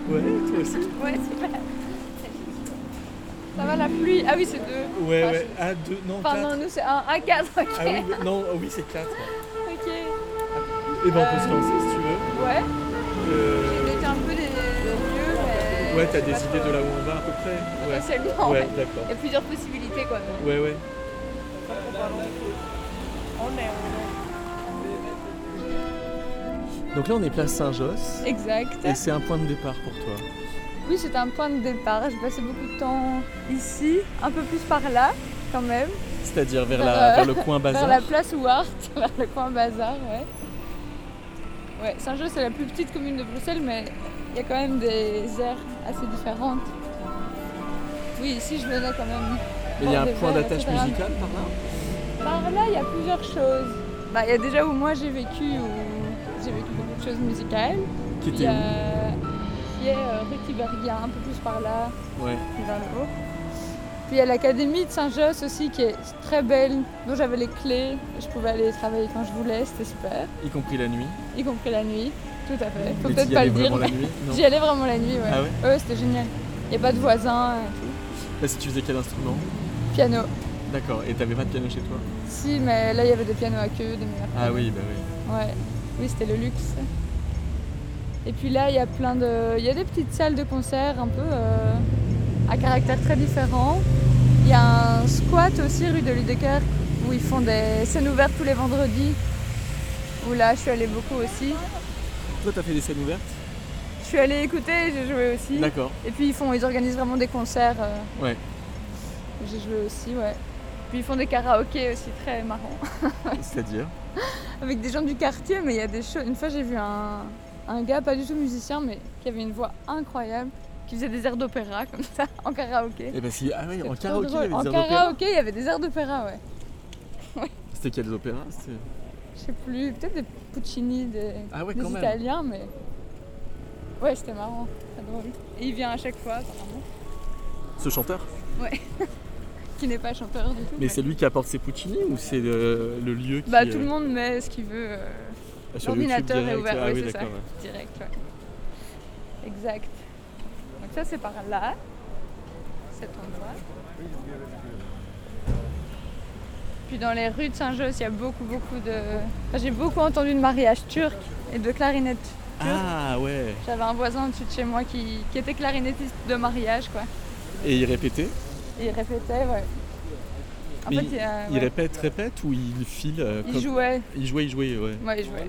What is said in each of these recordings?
Ouais, toi aussi. Ouais, super. Ça va la pluie? Ah oui, c'est 2. Ouais, Ah, ouais. Ah, 2, non, Enfin, 4. non, nous c'est 1. Ah, 4, ok. Ah oui, non, oh oui, c'est 4. Ok. Et ben on peut se lancer si tu veux. Ouais. J'ai Euh, noté un peu des lieux, mais. Ouais, je t'as sais pas des idées de trop. là où on va à peu près? Ouais. Potentiellement, Ouais, ouais. d'accord. Il y a plusieurs possibilités, quoi. Ouais, ouais. Donc là, on est place Saint-Josse. Exact. Et c'est un point de départ pour toi. Oui, c'était un point de départ. J'ai passé beaucoup de temps ici, un peu plus par là, quand même. C'est-à-dire Vers, vers le coin Bazar. Vers la place Ouart, vers le coin Bazar, ouais. Ouais, Saint-Josse, c'est la plus petite commune de Bruxelles, mais il y a quand même des aires assez différentes. Oui, ici, je venais quand même. Mais il y a un boire des point verres, d'attache etc. musical par là? Par là, il y a plusieurs choses. Bah, il y a déjà où moi j'ai vécu beaucoup de choses musicales. Qui Il y était où? a qui est rue Tiberghien, un peu plus par là, Ouais. vers le haut. Puis il y a l'académie de Saint-Josse aussi qui est très belle, dont j'avais les clés. Je pouvais aller travailler quand je voulais, c'était super. Y compris la nuit. Y compris la nuit, tout à fait. Faut Mais peut-être t'y pas allais le dire. vraiment la mais nuit? Non. J'y allais vraiment la nuit, ouais. Ah ouais? Ouais, c'était génial. Il n'y a pas de voisins, et tout. Parce que tu faisais quel instrument? Piano. D'accord. Et t'avais pas de piano chez toi? Si, mais là il y avait des pianos à queue, des meilleurs. Ah oui, bah oui. Ouais, oui, c'était le luxe. Et puis là, il y a il y a des petites salles de concert un peu à caractère très différent. Il y a un squat aussi rue de Ludekerk où ils font des scènes ouvertes tous les vendredis. Où là, je suis allée beaucoup aussi. Toi, t'as fait des scènes ouvertes? Je suis allée écouter et j'ai joué aussi. D'accord. Et puis ils organisent vraiment des concerts. Ouais. J'ai joué aussi, ouais. Puis ils font des karaokés aussi très marrants. C'est-à-dire? Avec des gens du quartier, mais il y a des choses. Une fois, j'ai vu un gars, pas du tout musicien, mais qui avait une voix incroyable, qui faisait des airs d'opéra comme ça, en karaoké. Eh ben si, ah oui, C'était en trop karaoké, il y drôle. avait En des airs d'opéra. karaoké, il y avait des airs d'opéra, ouais. C'était quels opéras? C'était... Je sais plus, peut-être des Puccini, Ah ouais, des quand même. Italiens, mais. Ouais, c'était marrant, très drôle. Et il vient à chaque fois, apparemment. Ce chanteur? Ouais. Qui n'est pas chanteur du tout. Mais c'est lui qui apporte ses Puccini ou c'est le lieu qui... Bah, tout le monde met ce qu'il veut. sur YouTube L'ordinateur est direct? ouvert, Ah oui, oui, c'est ça. d'accord. Ouais. Direct, ouais. Exact. Donc ça, c'est par là, cet endroit. Puis dans les rues de Saint-Josse, il y a beaucoup de... Enfin, j'ai beaucoup entendu de mariages turcs et de clarinettes turques. Ah ouais. J'avais un voisin au-dessus de chez moi qui était clarinettiste de mariage, quoi. Et il répétait? Et il répétait, ouais. En Mais fait, il ouais. répète ou il file Il jouait. Il jouait, ouais. Ouais, il jouait.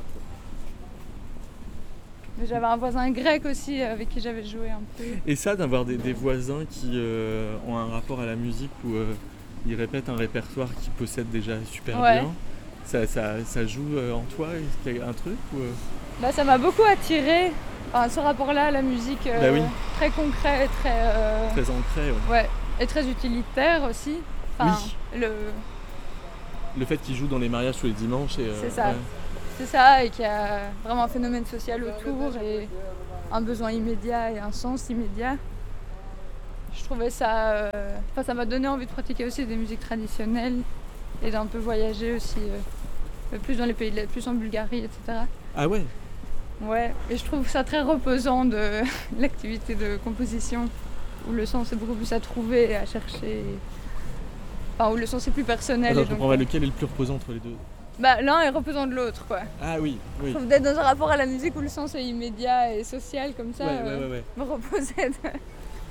Mais j'avais un voisin grec aussi avec qui j'avais joué un peu. Et ça, d'avoir des voisins qui ont un rapport à la musique où ils répètent un répertoire qu'ils possèdent déjà super Ouais. bien, ça joue en toi un truc ou, Bah, ça m'a beaucoup attiré, enfin, ce rapport-là à la musique Bah oui. très concret, très... très ancré, ouais. Ouais, et très utilitaire aussi. Enfin, Oui. le... Le fait qu'ils jouent dans les mariages tous les dimanches et... C'est ça. ouais. C'est ça, et qu'il y a vraiment un phénomène social autour et un besoin immédiat et un sens immédiat. Je trouvais ça... Enfin, ça m'a donné envie de pratiquer aussi des musiques traditionnelles et d'un peu voyager aussi, plus dans les pays, plus en Bulgarie, etc. Ah ouais. Ouais, et je trouve ça très reposant de l'activité de composition, où le sens est beaucoup plus à trouver et à chercher. Enfin, où le sens est plus personnel. Attends, et je donc, comprends pas lequel est le plus reposant entre les deux. bah, l'un est reposant de l'autre, quoi. Ah oui, oui. Je trouve d'être dans un rapport à la musique où le sens est immédiat et social comme ça, Ouais. me reposer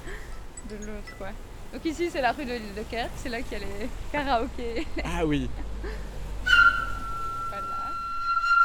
de l'autre, quoi. Donc ici, c'est la rue de Ludekerk, c'est là qu'il y a les karaokés. Ah oui.